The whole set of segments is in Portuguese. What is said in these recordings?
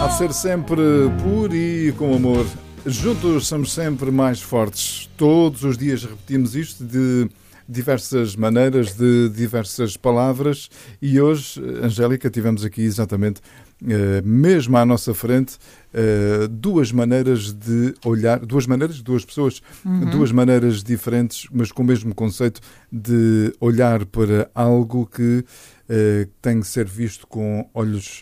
Há de ser sempre por e com amor. Juntos somos sempre mais fortes. Todos os dias repetimos isto de diversas maneiras, de diversas palavras. E hoje, Angélica, tivemos aqui exatamente, mesmo à nossa frente, duas maneiras de olhar, duas pessoas, duas maneiras diferentes, mas com o mesmo conceito de olhar para algo que tem que ser visto com olhos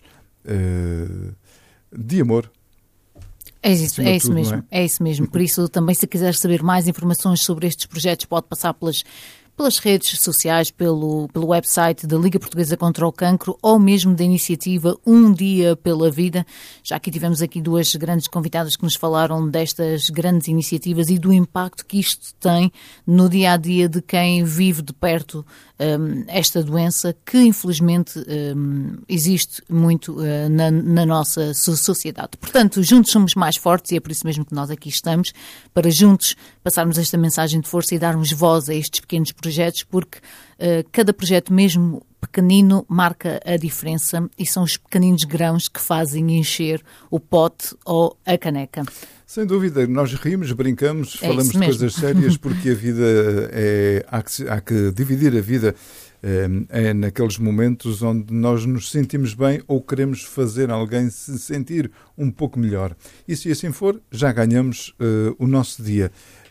de amor. É isso mesmo, é isso mesmo. Por isso, também, se quiser saber mais informações sobre estes projetos, pode passar pelas redes sociais, pelo website da Liga Portuguesa contra o Cancro ou mesmo da iniciativa Um Dia pela Vida. Já aqui tivemos aqui duas grandes convidadas que nos falaram destas grandes iniciativas e do impacto que isto tem no dia-a-dia de quem vive de perto esta doença que infelizmente existe muito na nossa sociedade. Portanto, juntos somos mais fortes e é por isso mesmo que nós aqui estamos, para juntos passarmos esta mensagem de força e darmos voz a estes pequenos projetos, porque cada projeto, mesmo pequenino, marca a diferença e são os pequeninos grãos que fazem encher o pote ou a caneca. Sem dúvida, nós rimos, brincamos, falamos de coisas sérias, porque a vida há que dividir a vida naqueles momentos onde nós nos sentimos bem ou queremos fazer alguém se sentir um pouco melhor. E se assim for, já ganhamos o nosso dia.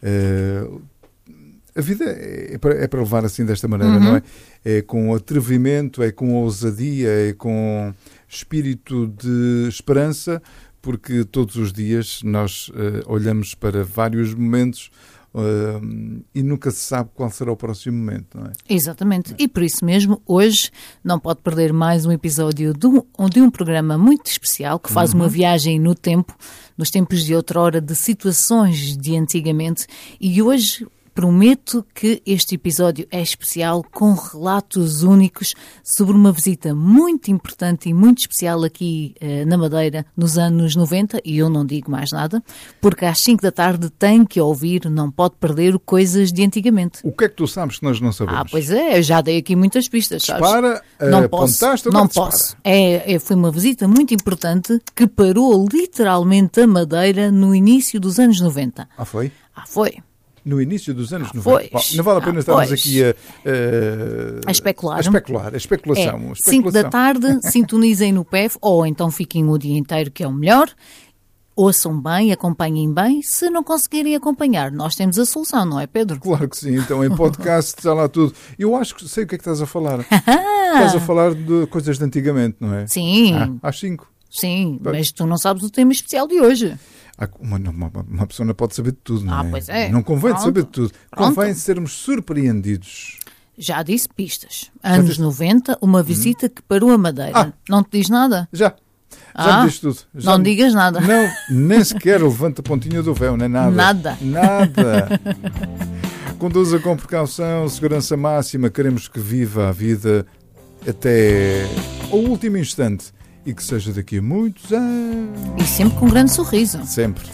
A vida é para levar assim desta maneira, não é? É com atrevimento, é com ousadia, é com espírito de esperança, porque todos os dias nós olhamos para vários momentos e nunca se sabe qual será o próximo momento, não é? Exatamente. E por isso mesmo, hoje não pode perder mais um episódio de um programa muito especial que faz uma viagem no tempo, nos tempos de outrora, de situações de antigamente, e hoje prometo que este episódio é especial, com relatos únicos sobre uma visita muito importante e muito especial aqui na Madeira nos anos 90, e eu não digo mais nada, porque às 5 da tarde tem que ouvir, não pode perder coisas de antigamente. O que é que tu sabes que nós não sabemos? Pois é, eu já dei aqui muitas pistas, sabes? Não posso, não posso. Foi uma visita muito importante que parou literalmente a Madeira no início dos anos 90. Foi? Foi. No início dos anos 90. Bom, não vale a pena estarmos aqui a especular. A especulação. 5 da tarde, sintonizem no PEF, ou então fiquem o dia inteiro, que é o melhor. Ouçam bem, acompanhem bem. Se não conseguirem acompanhar, nós temos a solução, não é, Pedro? Claro que sim. Então, em podcast está lá tudo. Eu acho que sei o que é que estás a falar. Estás a falar de coisas de antigamente, não é? Sim. Às 5. Sim, mas tu não sabes o tema especial de hoje. Uma pessoa não pode saber de tudo, não é? Pois é. Não convém saber de tudo. Convém sermos surpreendidos. Já disse pistas. Anos 90, uma visita que parou a Madeira. Não te diz nada? Já me diz tudo. Não digas nada. Não, nem sequer levanta a pontinha do véu, nem nada. Nada. Conduza com precaução, segurança máxima. Queremos que viva a vida até ao último instante. E que seja daqui a muitos anos. E sempre com um grande sorriso. Sempre.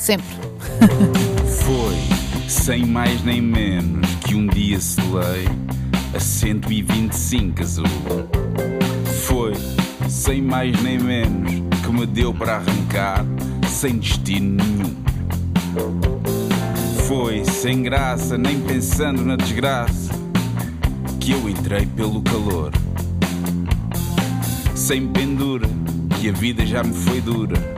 Foi, sem mais nem menos, que um dia selei a 125 azul. Foi, sem mais nem menos, que me deu para arrancar sem destino nenhum. Foi, sem graça, nem pensando na desgraça, que eu entrei pelo calor. Sem pendura, que a vida já me foi dura,